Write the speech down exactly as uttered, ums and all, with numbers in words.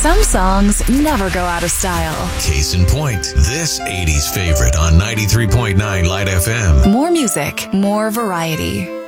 Some songs never go out of style. Case in point, this eighties favorite on ninety-three point nine Light F M. More music, more variety.